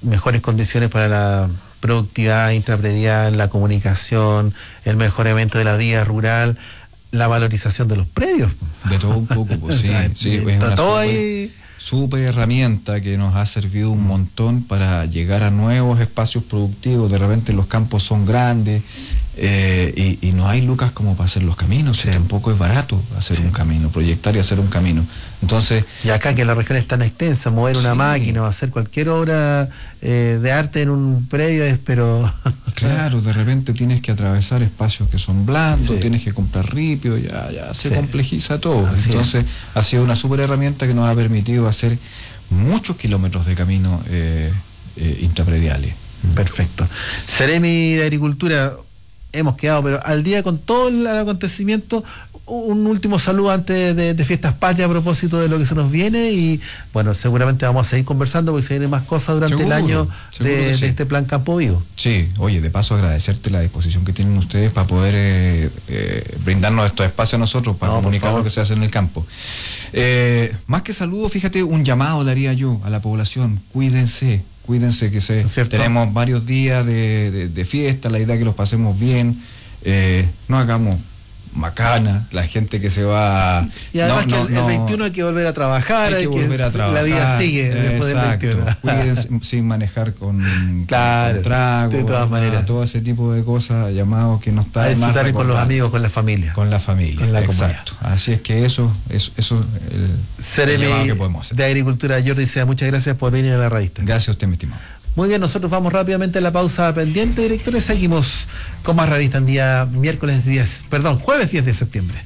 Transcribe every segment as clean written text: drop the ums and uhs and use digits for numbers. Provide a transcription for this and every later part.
mejores condiciones para la productividad intrapredial, la comunicación, el mejoramiento de la vida rural, la valorización de los predios. De todo un poco, pues sí, sí, es una súper herramienta que nos ha servido un montón para llegar a nuevos espacios productivos. De repente los campos son grandes y no hay lucas como para hacer los caminos, y tampoco es barato hacer un camino, proyectar y hacer un camino. Entonces, y acá que la región es tan extensa, mover una máquina o hacer cualquier obra de arte en un predio es, pero... Claro, de repente tienes que atravesar espacios que son blandos, tienes que comprar ripio, ya se complejiza todo. Así entonces ha sido una súper herramienta que nos ha permitido hacer muchos kilómetros de camino intraprediales. Perfecto. Seremi de Agricultura, hemos quedado pero al día con todo el acontecimiento. Un último saludo antes de Fiestas Patrias a propósito de lo que se nos viene, y bueno, seguramente vamos a seguir conversando porque se vienen más cosas durante el año de este plan Campo Vivo. Sí, oye, de paso agradecerte la disposición que tienen ustedes para poder brindarnos estos espacios a nosotros para comunicar lo que se hace en el campo. Más que saludo, fíjate, un llamado le haría yo a la población: cuídense que tenemos varios días de fiesta, la idea es que los pasemos bien, no hagamos macana, la gente que se va... Y además el 21 hay que volver a trabajar, hay que volver a trabajar, la vida sigue después del 21. Cuídense sin manejar con trago, de todas maneras, todo ese tipo de cosas, llamados que no está a disfrutar con los amigos, con la familia. Con la exacto. Así es que eso es el llamado que podemos hacer. De Agricultura, Jordi Sea, muchas gracias por venir a la revista. Gracias a usted, mi estimado. Muy bien, nosotros vamos rápidamente a la pausa pendiente, directores. Seguimos con más revista en día jueves 10 de septiembre.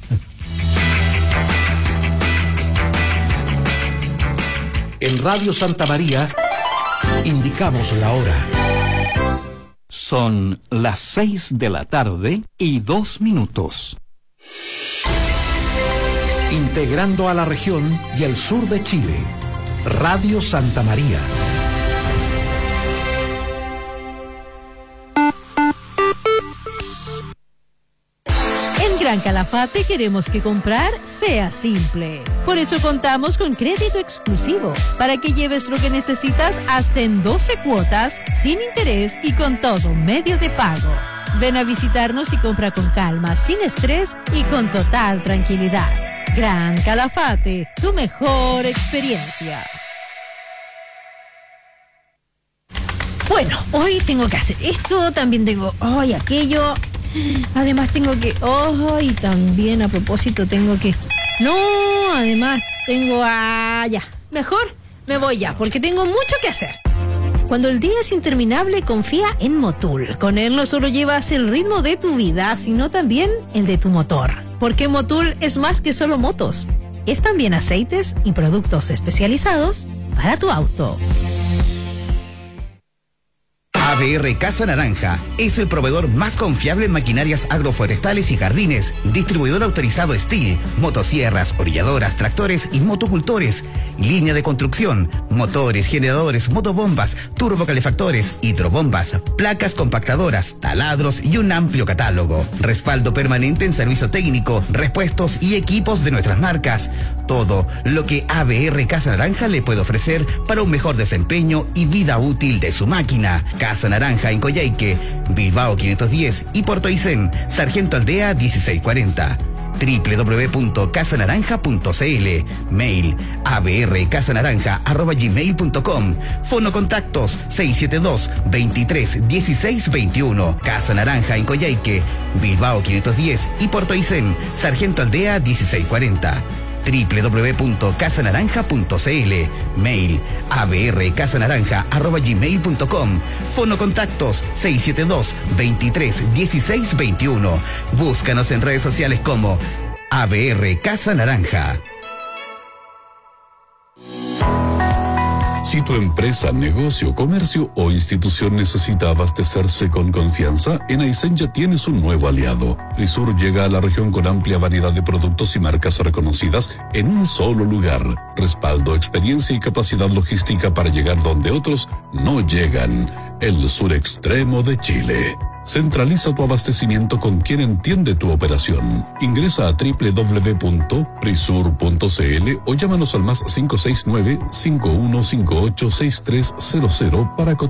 En Radio Santa María indicamos la hora. Son las 6:02 p.m. Integrando a la región y el sur de Chile. Radio Santa María. Gran Calafate queremos que comprar sea simple. Por eso contamos con crédito exclusivo para que lleves lo que necesitas hasta en 12 cuotas, sin interés y con todo medio de pago. Ven a visitarnos y compra con calma, sin estrés y con total tranquilidad. Gran Calafate, tu mejor experiencia. Bueno, hoy tengo que hacer esto, también tengo hoy aquello. Además tengo que... y también a propósito tengo que... además tengo... ya. Mejor me voy ya, porque tengo mucho que hacer. Cuando el día es interminable, confía en Motul. Con él no solo llevas el ritmo de tu vida, sino también el de tu motor. Porque Motul es más que solo motos. Es también aceites y productos especializados para tu auto. ABR Casa Naranja es el proveedor más confiable en maquinarias agroforestales y jardines, distribuidor autorizado Steel, motosierras, orilladoras, tractores y motocultores, línea de construcción, motores, generadores, motobombas, turbocalefactores, hidrobombas, placas compactadoras, taladros y un amplio catálogo. Respaldo permanente en servicio técnico, repuestos y equipos de nuestras marcas. Todo lo que ABR Casa Naranja le puede ofrecer para un mejor desempeño y vida útil de su máquina. Casa Naranja en Coyhaique, Bilbao 510 y Puerto Aysén, Sargento Aldea 1640. www.casanaranja.cl. Mail abrcasanaranja@gmail.com. Fono contactos 672 23 16 21. Casa Naranja en Coyhaique, Bilbao 510 y Puerto Aysén, Sargento Aldea 1640. www.casanaranja.cl. Mail abrcasanaranja@gmail.com. Fono contactos 672 23 16 21. Búscanos en redes sociales como ABR Casa Naranja. Si tu empresa, negocio, comercio o institución necesita abastecerse con confianza, en Aysén ya tienes un nuevo aliado. Prisur llega a la región con amplia variedad de productos y marcas reconocidas en un solo lugar. Respaldo, experiencia y capacidad logística para llegar donde otros no llegan. El sur extremo de Chile. Centraliza tu abastecimiento con quien entiende tu operación. Ingresa a www.prisur.cl o llámanos al +569-5158-6300 para